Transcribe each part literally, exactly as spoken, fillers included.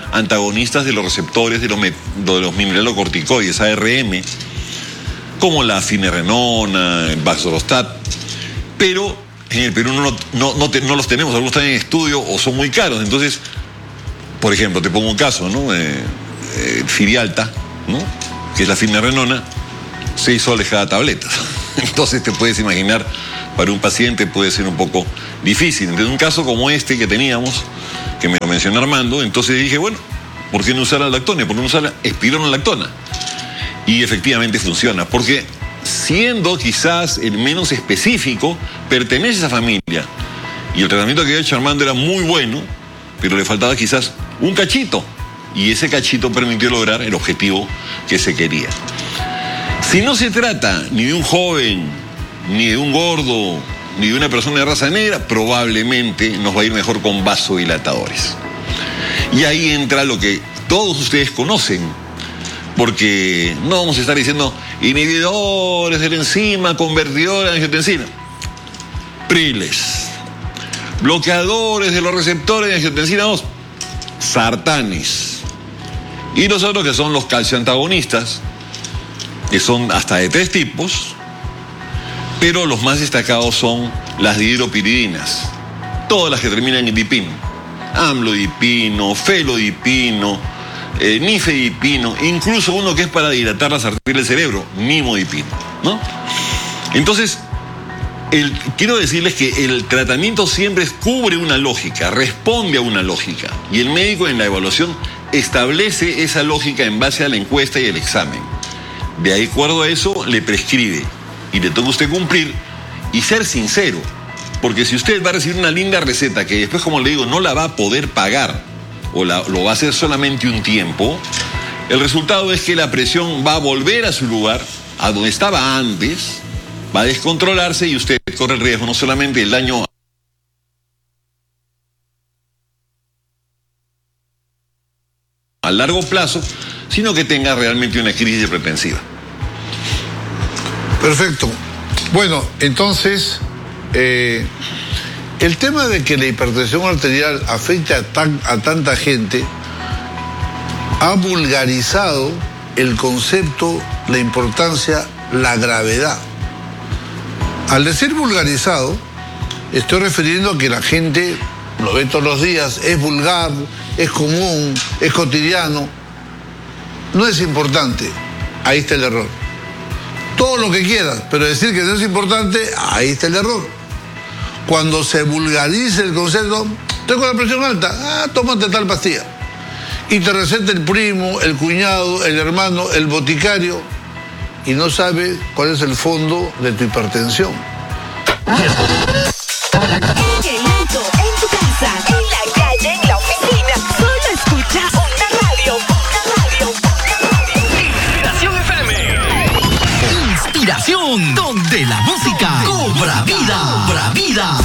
antagonistas de los receptores de los, de los mineralocorticoides, A R M, como la finerenona, el baxdrostat, pero en el Perú no, no, no, te, no los tenemos, algunos están en estudio o son muy caros. Entonces, por ejemplo, te pongo un caso, ¿no? Eh, eh, Firialta, ¿no? Que es la finerenona, seis soles cada tableta. Entonces te puedes imaginar, para un paciente puede ser un poco difícil. Entonces, un caso como este que teníamos, que me lo mencionó Armando, entonces dije, bueno, ¿por qué no usar la lactonia? ¿Por qué no usar la espironolactona? Y efectivamente funciona, porque siendo quizás el menos específico, pertenece a esa familia. Y el tratamiento que había hecho Armando era muy bueno, pero le faltaba quizás un cachito. Y ese cachito permitió lograr el objetivo que se quería. Si no se trata ni de un joven, ni de un gordo, ni de una persona de raza negra, probablemente nos va a ir mejor con vasodilatadores. Y ahí entra lo que todos ustedes conocen, porque no vamos a estar diciendo inhibidores de la enzima, convertidores de angiotensina. Priles. Bloqueadores de los receptores de angiotensina dos. Sartanes. Y los otros que son los calcioantagonistas, que son hasta de tres tipos, pero los más destacados son las dihidropiridinas, todas las que terminan en dipino, amlodipino, felodipino, eh, nifedipino, incluso uno que es para dilatar las arterias del cerebro, nimodipino, ¿no? Entonces, el, quiero decirles que el tratamiento siempre cubre una lógica, responde a una lógica, y el médico en la evaluación establece esa lógica en base a la encuesta y el examen. De acuerdo a eso, le prescribe. Y le toca a usted cumplir y ser sincero. Porque si usted va a recibir una linda receta que después, como le digo, no la va a poder pagar o la, lo va a hacer solamente un tiempo, el resultado es que la presión va a volver a su lugar, a donde estaba antes, va a descontrolarse y usted corre el riesgo no solamente del daño a largo plazo, sino que tenga realmente una crisis hipertensiva. Perfecto. Bueno, entonces, eh, el tema de que la hipertensión arterial afecte a, tan, a tanta gente ha vulgarizado el concepto, la importancia, la gravedad. Al decir vulgarizado, estoy refiriendo a que la gente lo ve todos los días, es vulgar, es común, es cotidiano. No es importante, ahí está el error. Todo lo que quieras, pero decir que no es importante, ahí está el error. Cuando se vulgariza el concepto, tengo la presión alta, ah, tómate tal pastilla. Y te receta el primo, el cuñado, el hermano, el boticario, y no sabe cuál es el fondo de tu hipertensión. En el auto, en tu casa, en la calle, en la oficina, solo escucha una radio, una radio, una radio. Inspiración F M. Inspiración, donde la música cobra vida, cobra vida.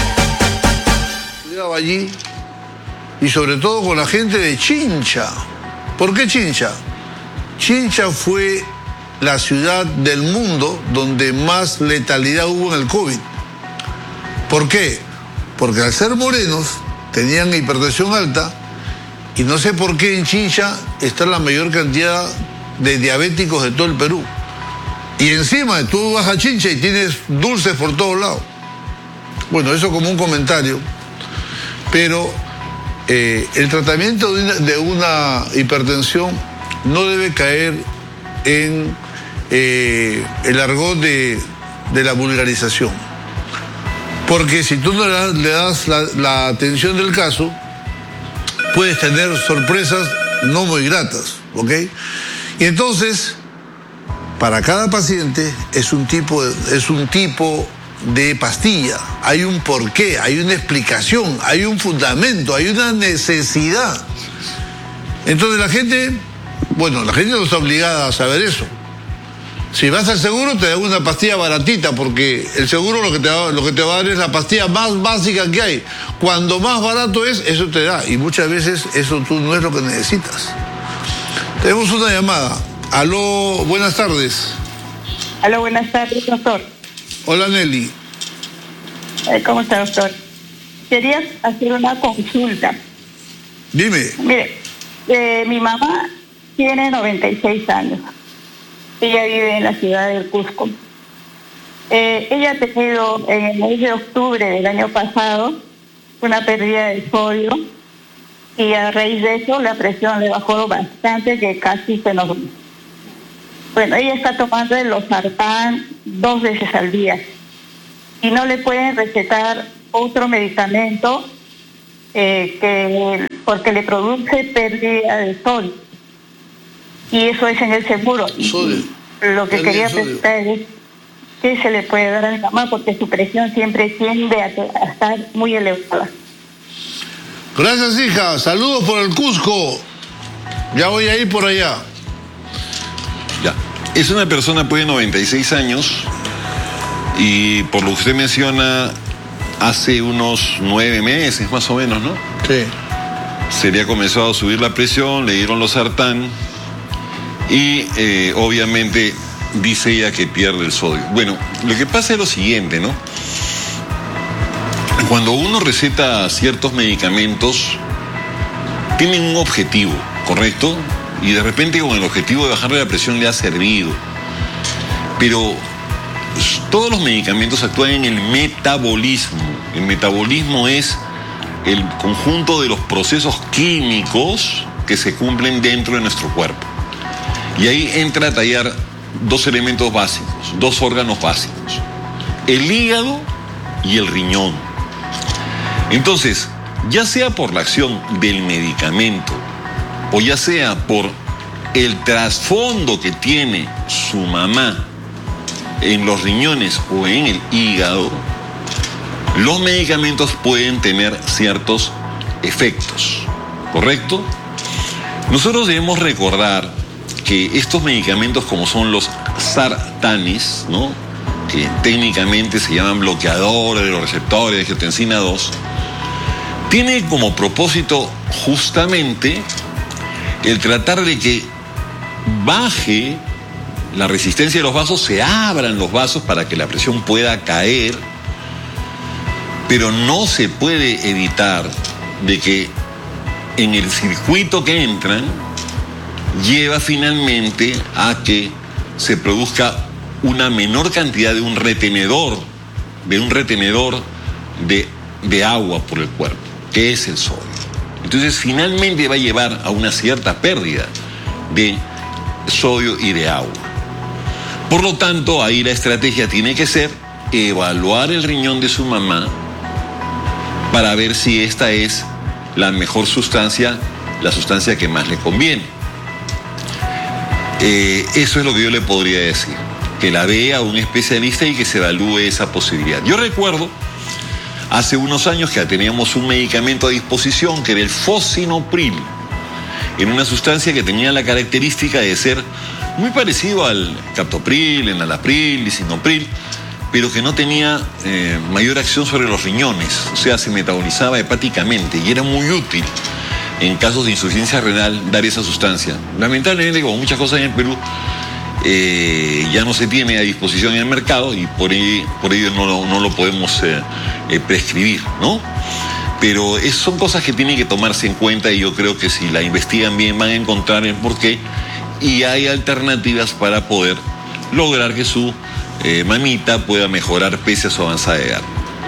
Llegaba allí, y sobre todo con la gente de Chincha. ¿Por qué Chincha? Chincha fue la ciudad del mundo donde más letalidad hubo en el COVID. ¿Por qué? Porque al ser morenos tenían hipertensión alta y no sé por qué en Chincha está la mayor cantidad de diabéticos de todo el Perú. Y encima tú vas a Chincha y tienes dulces por todos lados. Bueno, eso como un comentario. Pero eh, el tratamiento de una, de una hipertensión no debe caer en eh, el argot de, de la vulgarización. Porque si tú no le das, le das la, la atención del caso, puedes tener sorpresas no muy gratas, ¿ok? Y entonces, para cada paciente es un tipo de, es un tipo de pastilla. Hay un porqué, hay una explicación, hay un fundamento, hay una necesidad. Entonces la gente, bueno, la gente no está obligada a saber eso. Si vas al seguro te dan una pastilla baratita porque el seguro lo que te va, lo que te va a dar es la pastilla más básica que hay. Cuando más barato es, eso te da. Y muchas veces eso tú no es lo que necesitas. Tenemos una llamada. Aló, buenas tardes. Aló, buenas tardes, doctor. Hola, Nelly. Eh, ¿Cómo está, doctor? Quería hacer una consulta. Dime. Mire, Eh, mi mamá tiene noventa y seis años. Ella vive en la ciudad del Cusco. Eh, ella ha tenido en el mes de octubre del año pasado una pérdida de sodio y a raíz de eso la presión le bajó bastante, que casi se nos... Bueno, ella está tomando el losartán dos veces al día y no le pueden recetar otro medicamento eh, que porque le produce pérdida de sodio. Y eso es en el seguro. Sodio. Lo que quería preguntar es qué se le puede dar a mi mamá, porque su presión siempre tiende a, a estar muy elevada. Gracias, hija. Saludos por el Cusco. Ya voy a ir por allá. Ya. Es una persona pues de noventa y seis años y por lo que usted menciona, hace unos nueve meses más o menos, ¿no? Sí. Se le ha comenzado a subir la presión, le dieron los sartán y eh, obviamente dice ella que pierde el sodio. Bueno, lo que pasa es lo siguiente, ¿no? Cuando uno receta ciertos medicamentos, tienen un objetivo, ¿correcto? Y de repente con el objetivo de bajarle la presión le ha servido. Pero todos los medicamentos actúan en el metabolismo. El metabolismo es el conjunto de los procesos químicos que se cumplen dentro de nuestro cuerpo. Y ahí entra a tallar dos elementos básicos, dos órganos básicos, el hígado y el riñón. Entonces, ya sea por la acción del medicamento o ya sea por el trasfondo que tiene su mamá en los riñones o en el hígado, los medicamentos pueden tener ciertos efectos, ¿correcto? Nosotros debemos recordar que estos medicamentos, como son los sartanes, ¿no?, que técnicamente se llaman bloqueadores de los receptores de angiotensina dos, tiene como propósito justamente el tratar de que baje la resistencia de los vasos, se abran los vasos para que la presión pueda caer, pero no se puede evitar de que en el circuito que entran lleva finalmente a que se produzca una menor cantidad de un retenedor, de un retenedor de, de agua por el cuerpo, que es el sodio. Entonces finalmente va a llevar a una cierta pérdida de sodio y de agua. Por lo tanto, ahí la estrategia tiene que ser evaluar el riñón de su mamá para ver si esta es la mejor sustancia, la sustancia que más le conviene. Eh, eso es lo que yo le podría decir, que la vea un especialista y que se evalúe esa posibilidad. Yo recuerdo hace unos años que teníamos un medicamento a disposición que era el fosinopril, en una sustancia que tenía la característica de ser muy parecido al captopril, enalapril, lisinopril, pero que no tenía eh, mayor acción sobre los riñones, o sea, se metabolizaba hepáticamente y era muy útil en casos de insuficiencia renal dar esa sustancia. Lamentablemente, como muchas cosas en el Perú, eh, ya no se tiene a disposición en el mercado y por ello, por ello no, lo, no lo podemos eh, eh, prescribir, ¿no? Pero es, son cosas que tienen que tomarse en cuenta y yo creo que si la investigan bien van a encontrar el porqué y hay alternativas para poder lograr que su eh, mamita pueda mejorar pese a su avanzada edad.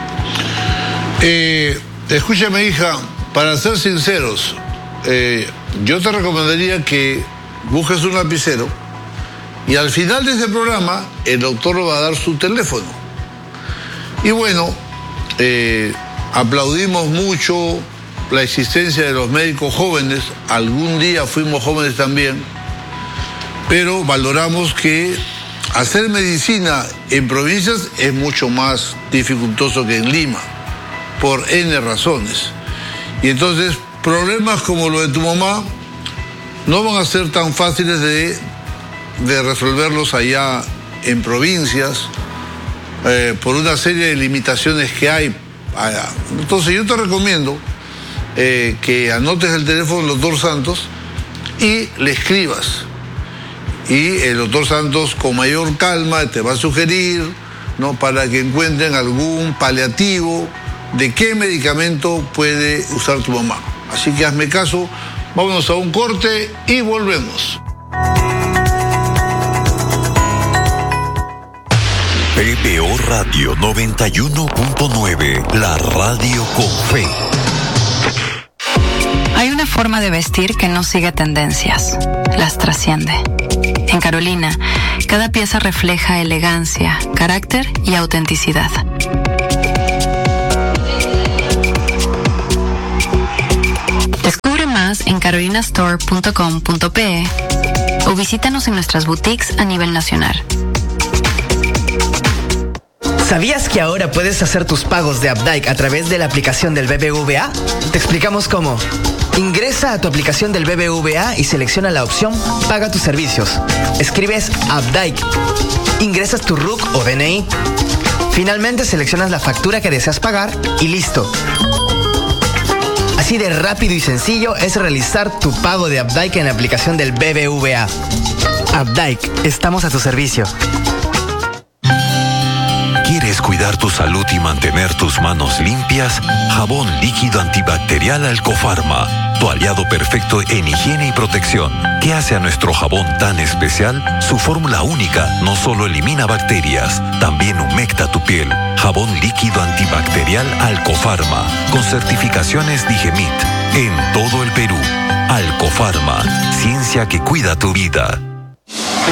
Eh, escúchame, hija, para ser sinceros, eh, yo te recomendaría que busques un lapicero y al final de ese programa el doctor le va a dar su teléfono. Y bueno, eh, aplaudimos mucho la existencia de los médicos jóvenes, algún día fuimos jóvenes también, pero valoramos que hacer medicina en provincias es mucho más dificultoso que en Lima, por N razones. Y entonces, problemas como lo de tu mamá no van a ser tan fáciles de, de resolverlos allá en provincias, eh, por una serie de limitaciones que hay allá. Entonces, yo te recomiendo eh, que anotes el teléfono del doctor Santos y le escribas. Y el doctor Santos, con mayor calma, te va a sugerir, ¿no?, para que encuentren algún paliativo de qué medicamento puede usar tu mamá. Así que hazme caso, Vámonos a un corte y volvemos. P B O Radio noventa y uno punto nueve, la radio con fe. Hay una forma de vestir que no sigue tendencias, las trasciende. En Carolina, cada pieza refleja elegancia, carácter y autenticidad. Descubre más en carolina store punto com punto pe o visítanos en nuestras boutiques a nivel nacional. ¿Sabías que ahora puedes hacer tus pagos de Updike a través de la aplicación del B B V A? Te explicamos cómo. Ingresa a tu aplicación del B B V A y selecciona la opción Paga tus servicios. Escribes Updike. Ingresas tu R U C o D N I. Finalmente seleccionas la factura que deseas pagar y listo. Así de rápido y sencillo es realizar tu pago de Updike en la aplicación del B B V A. Updike, estamos a tu servicio. ¿Quieres cuidar tu salud y mantener tus manos limpias? Jabón líquido antibacterial Alcofarma, tu aliado perfecto en higiene y protección. ¿Qué hace a nuestro jabón tan especial? Su fórmula única no solo elimina bacterias, también humecta tu piel. Jabón líquido antibacterial Alcofarma, con certificaciones Digemit, en todo el Perú. Alcofarma, ciencia que cuida tu vida.